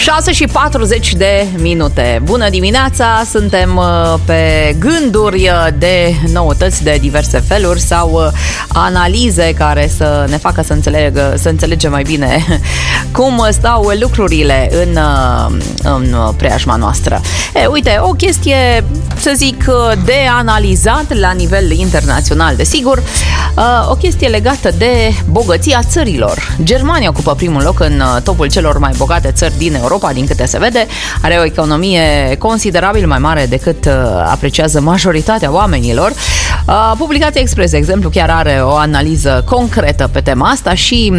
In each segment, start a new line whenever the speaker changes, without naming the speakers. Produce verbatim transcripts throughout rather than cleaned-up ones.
șase și patruzeci de minute. Bună dimineața, suntem pe gânduri de noutăți de diverse feluri sau analize care să ne facă să, înțelegă, să înțelegem mai bine cum stau lucrurile în, în preajma noastră. E, uite, o chestie, să zic, de analizat la nivel internațional, desigur, o chestie legată de bogăția țărilor. Germania ocupă primul loc în topul celor mai bogate țări din Europa, din câte se vede. Are o economie considerabil mai mare decât apreciază majoritatea oamenilor. Publicația Express, de exemplu, chiar are o analiză concretă pe tema asta și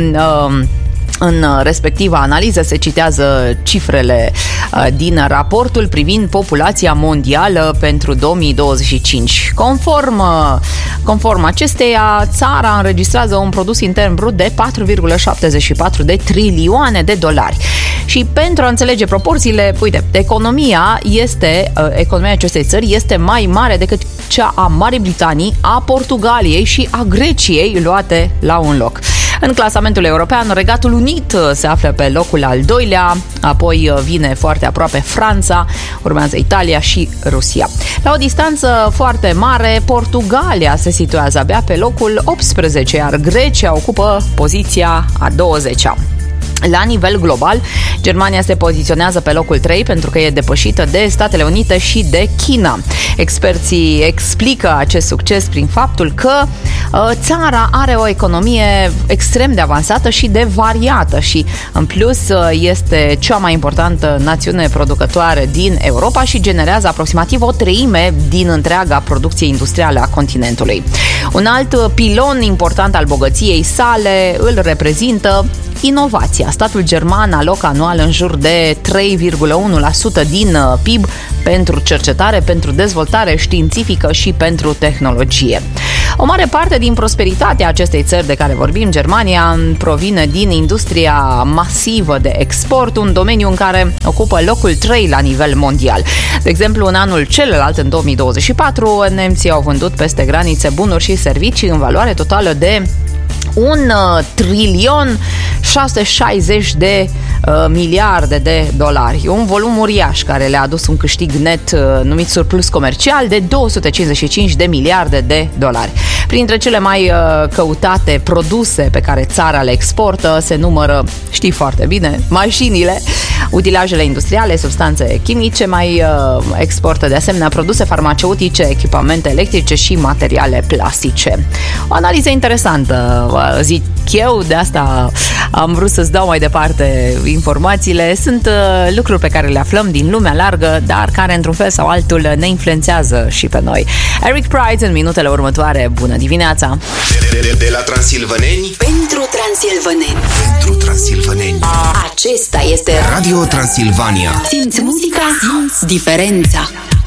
în respectiva analiză se citează cifrele din raportul privind populația mondială pentru două mii douăzeci și cinci. Conform, conform acesteia, țara înregistrează un produs intern brut de patru virgulă șaptezeci și patru de trilioane de dolari. Și pentru a înțelege proporțiile, uite, economia este, economia acestei țări este mai mare decât cea a Marii Britanii, a Portugaliei și a Greciei, luate la un loc. În clasamentul european, Regatul Unit se află pe locul al doilea, apoi vine foarte aproape Franța, urmează Italia și Rusia. La o distanță foarte mare, Portugalia se situează abia pe locul optsprezece, iar Grecia ocupă poziția a douăzecea. La nivel global, Germania se poziționează pe locul trei pentru că e depășită de Statele Unite și de China. Experții explică acest succes prin faptul că uh, țara are o economie extrem de avansată și de variată și, în plus, uh, este cea mai importantă națiune producătoare din Europa și generează aproximativ o treime din întreaga producție industrială a continentului. Un alt pilon important al bogăției sale îl reprezintă inovația. Statul german alocă anual în jur de trei virgulă unu la sută din P I B pentru cercetare, pentru dezvoltare științifică și pentru tehnologie. O mare parte din prosperitatea acestei țări de care vorbim, Germania, provine din industria masivă de export, un domeniu în care ocupă locul trei la nivel mondial. De exemplu, în anul celălalt, în două mii douăzeci și patru, nemții au vândut peste granițe bunuri și servicii în valoare totală de un uh, trilion șase sute șaizeci de uh, miliarde de dolari. Un volum uriaș care le-a adus un câștig net uh, numit surplus comercial de două sute cincizeci și cinci de miliarde de dolari. Printre cele mai uh, căutate produse pe care țara le exportă se numără, știi foarte bine, mașinile, utilajele industriale, substanțe chimice, mai uh, exportă de asemenea produse farmaceutice, echipamente electrice și materiale plastice. O analiză interesantă, zic eu, de asta am vrut să-ți dau mai departe informațiile. Sunt uh, lucruri pe care le aflăm din lumea largă, dar care într-un fel sau altul ne influențează și pe noi. Eric Prydz în minutele următoare. Bună dimineața!
De, de, de la transilvaneni
pentru transilvaneni.
Pentru transilvaneni.
Acesta este
Radio Transilvania.
Simți muzica, simți diferența.